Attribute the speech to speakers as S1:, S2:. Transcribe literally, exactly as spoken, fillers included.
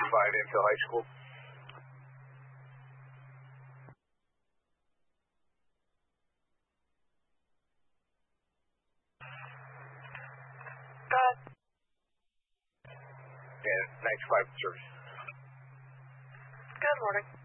S1: five Enfield High School.
S2: Good.
S1: And ninety-five service.
S2: Good morning.